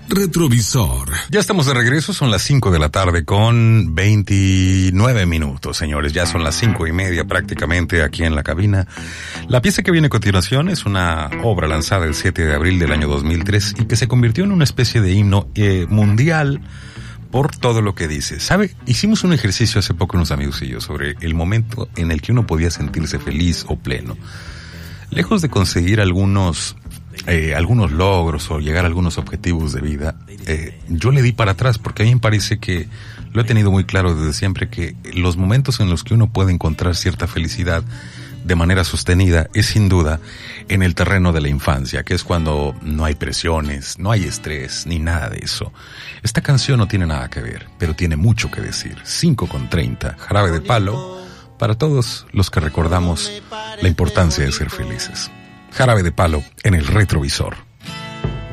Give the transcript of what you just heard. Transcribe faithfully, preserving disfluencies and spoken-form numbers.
Retrovisor. Ya estamos de regreso, son las cinco de la tarde con veintinueve minutos, señores. Ya son las cinco y media prácticamente aquí en la cabina. La pieza que viene a continuación es una obra lanzada el siete de abril del año dos mil tres y que se convirtió en una especie de himno eh, mundial por todo lo que dice. ¿Sabe? Hicimos un ejercicio hace poco unos amigos y yo sobre el momento en el que uno podía sentirse feliz o pleno. Lejos de conseguir algunos... Eh, algunos logros o llegar a algunos objetivos de vida, eh, yo le di para atrás porque a mí me parece que lo he tenido muy claro desde siempre que los momentos en los que uno puede encontrar cierta felicidad de manera sostenida es sin duda en el terreno de la infancia, que es cuando no hay presiones, no hay estrés, ni nada de eso. Esta canción no tiene nada que ver, pero tiene mucho que decir. cinco con treinta, Jarabe de Palo, para todos los que recordamos la importancia de ser felices. Jarabe de Palo en el retrovisor.